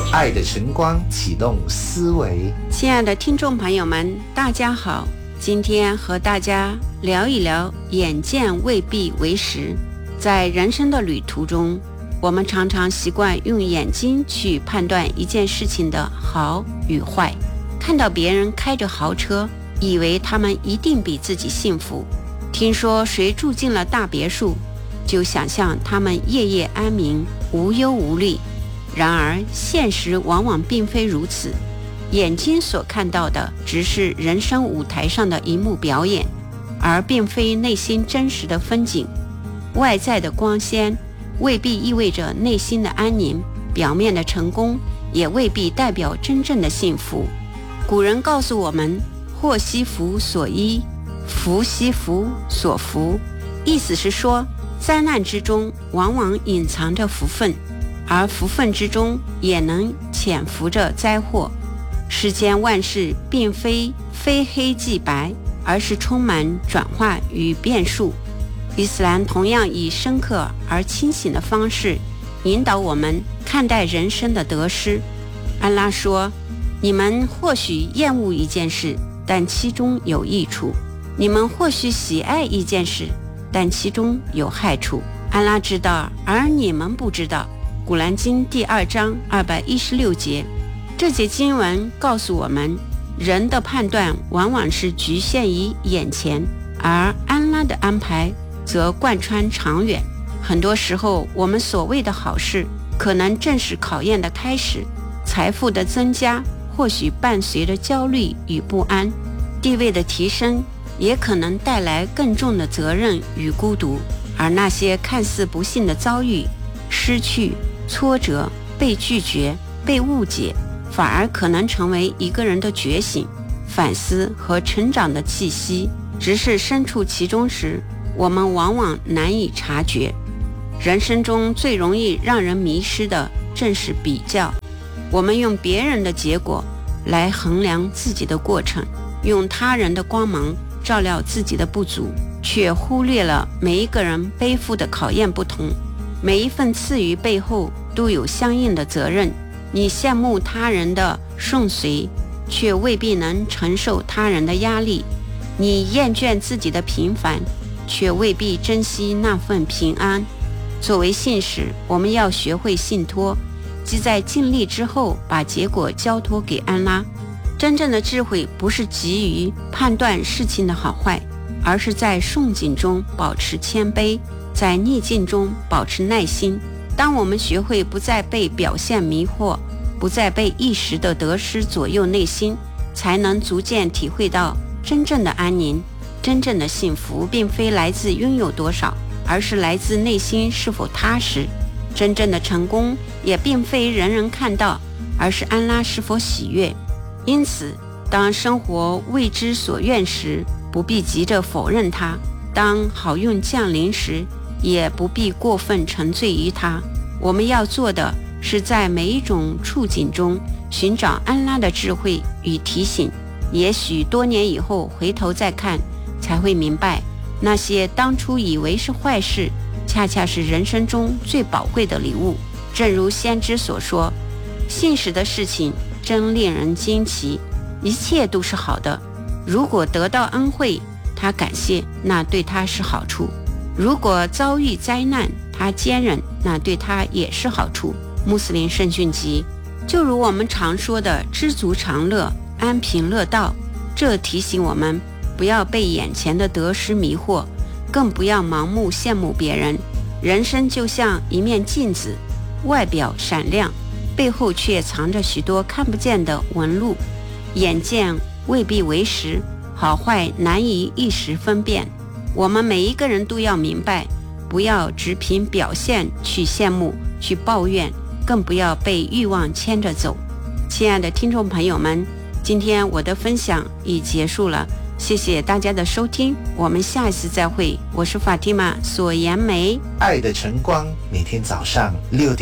爱的晨光启动思维。 亲爱的听众朋友们，大家好，今天和大家聊一聊眼见未必为实。在人生的旅途中，我们常常习惯用眼睛去判断一件事情的好与坏。看到别人开着豪车，以为他们一定比自己幸福；听说谁住进了大别墅，就想象他们夜夜安眠，无忧无虑。然而现实往往并非如此，眼睛所看到的只是人生舞台上的一幕表演，而并非内心真实的风景。外在的光鲜未必意味着内心的安宁，表面的成功也未必代表真正的幸福。古人告诉我们，祸兮福所依，福兮福所伏，意思是说，灾难之中往往隐藏着福分，而福分之中也能潜伏着灾祸。世间万事并非黑即白，而是充满转化与变数。伊斯兰同样以深刻而清醒的方式引导我们看待人生的得失。安拉说，你们或许厌恶一件事，但其中有益处；你们或许喜爱一件事，但其中有害处。安拉知道，而你们不知道。古兰经第2章216节。这节经文告诉我们，人的判断往往是局限于眼前，而安拉的安排则贯穿长远。很多时候，我们所谓的好事，可能正是考验的开始。财富的增加或许伴随着焦虑与不安，地位的提升也可能带来更重的责任与孤独。而那些看似不幸的遭遇，失去、挫折、被拒绝、被误解，反而可能成为一个人的觉醒、反思和成长的气息。只是身处其中时，我们往往难以察觉。人生中最容易让人迷失的正是比较。我们用别人的结果来衡量自己的过程，用他人的光芒照料自己的不足，却忽略了每一个人背负的考验不同，每一份赐予背后都有相应的责任。你羡慕他人的顺遂，却未必能承受他人的压力；你厌倦自己的平凡，却未必珍惜那份平安。作为信使，我们要学会信托，即在尽力之后把结果交托给安拉。真正的智慧不是急于判断事情的好坏，而是在顺境中保持谦卑，在逆境中保持耐心。当我们学会不再被表现迷惑，不再被一时的得失左右内心，才能逐渐体会到真正的安宁。真正的幸福并非来自拥有多少，而是来自内心是否踏实。真正的成功也并非人人看到，而是安拉是否喜悦。因此，当生活为之所愿时，不必急着否认它；当好运降临时，也不必过分沉醉于它。我们要做的是在每一种处境中寻找安拉的智慧与提醒。也许多年以后回头再看，才会明白，那些当初以为是坏事，恰恰是人生中最宝贵的礼物。正如先知所说，信使的事情真令人惊奇，一切都是好的。如果得到恩惠，他感谢，那对他是好处；如果遭遇灾难，他坚忍，那对他也是好处。穆斯林圣训集。就如我们常说的知足常乐，安贫乐道，这提醒我们不要被眼前的得失迷惑，更不要盲目羡慕别人。人生就像一面镜子，外表闪亮，背后却藏着许多看不见的纹路。眼见未必为实，好坏难以一时分辨。我们每一个人都要明白，不要只凭表现去羡慕、去抱怨，更不要被欲望牵着走。亲爱的听众朋友们，今天我的分享已结束了，谢谢大家的收听，我们下一次再会。我是法蒂玛索颜梅， 爱的晨光每天早上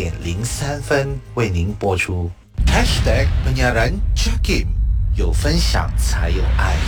6:03为您播出。#penyiaran Jakim， 有分享才有爱。